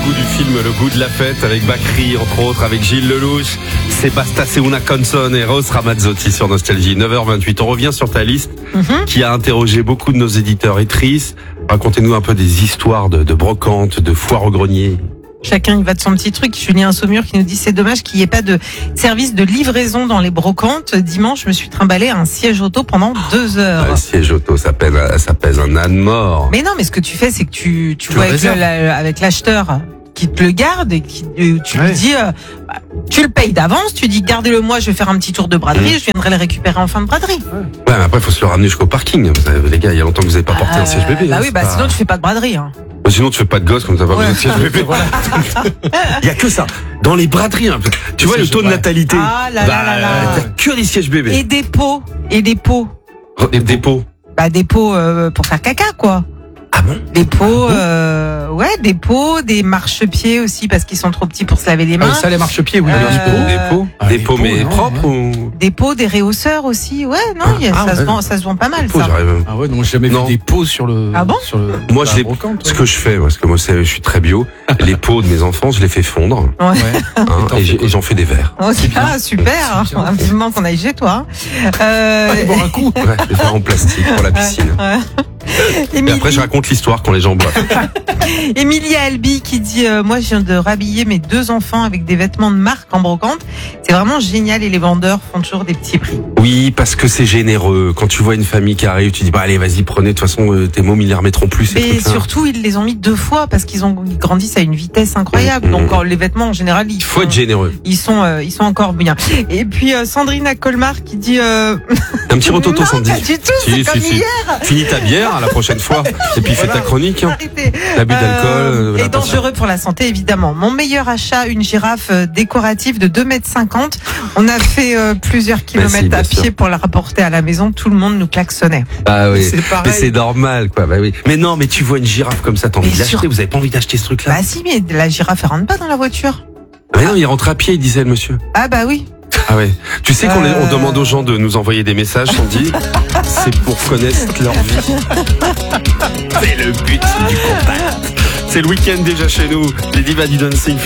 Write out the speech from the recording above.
goût du film Le goût de la fête avec Bakri, entre autres, avec Gilles Lelouch, Sebasta Seuna Conson et Rose Ramazzotti sur Nostalgie. 9h28. On revient sur ta liste qui a interrogé beaucoup de nos éditeurs éditrices. Racontez-nous un peu des histoires de brocantes, de foires au grenier. Chacun y va de son petit truc. Julien Saumur qui nous dit c'est dommage qu'il n'y ait pas de service de livraison dans les brocantes. Dimanche, je me suis trimballé à un siège auto pendant 2 heures. Un siège auto, ça pèse un âne mort. Mais non, mais ce que tu fais, c'est que tu vois avec l'acheteur qui te le garde et tu lui dis, tu le payes d'avance, tu dis gardez-le moi, je vais faire un petit tour de braderie, je viendrai le récupérer en fin de braderie. Ouais, mais après, il faut se le ramener jusqu'au parking. Vous savez, les gars, il y a longtemps que vous n'avez pas porté un siège bébé. Bah oui, sinon tu fais pas de braderie. Hein. Sinon, tu fais pas de gosse comme t'as pas besoin de siège bébé. Il y a que ça. Dans les braderies, un peu. Tu vois le taux de natalité. Ah là là là. T'as que des sièges bébés. Et des pots. Des pots. Bah des pots pour faire caca, quoi. Ah bon? Des pots, des pots, des marchepieds aussi parce qu'ils sont trop petits pour se laver les mains. Ça, les marchepieds, oui. Des pots, mais propres ou? Des pots, des réhausseurs aussi. Ouais, non, ça se vend pas mal, ça. Ah ouais, donc j'ai jamais vu des pots sur le. Ah bon? Moi, ce que je fais, parce que moi, je suis très bio. Les pots de mes enfants, je les fais fondre. Ouais. Et j'en fais des verres. Ah, super. Vivement qu'on aille chez toi. Boire un coup. Ouais, des verres en plastique pour la piscine. Et après, je raconte l'histoire quand les gens boivent. Emilia Albi qui dit moi je viens de rhabiller mes 2 enfants avec des vêtements de marque en brocante. C'est vraiment génial et les vendeurs font toujours des petits prix. Oui, parce que c'est généreux. Quand tu vois une famille qui arrive, tu dis bah allez vas-y prenez, de toute façon tes mômes ils les remettront plus. Mais surtout ils les ont mis 2 fois parce qu'ils grandissent à une vitesse incroyable. Donc les vêtements en général il faut être généreux. Ils sont encore bien. Et puis Sandrine à Colmar qui dit un petit rototo Sandy. Pas du tout, c'est comme hier. Finis ta bière la prochaine fois et puis fais ta chronique. L'abus d'alcool et dangereux pour la santé évidemment. Mon meilleur achat, une girafe décorative de 2,50 m. On a fait plusieurs kilomètres à pied pour la rapporter à la maison. Tout le monde nous klaxonnait. Ah oui, mais c'est normal quoi. Bah oui. Mais non, mais tu vois une girafe comme ça, t'as envie de l'acheter. Vous avez pas envie d'acheter ce truc-là? Bah si, mais la girafe elle rentre pas dans la voiture. Mais non, il rentre à pied, il disait le monsieur. Ah bah oui. Ah ouais. Tu sais qu'on demande aux gens de nous envoyer des messages, Sandy. C'est pour connaître leur vie. C'est le but du contact. C'est le week-end déjà chez nous. Les Divas du Dancing.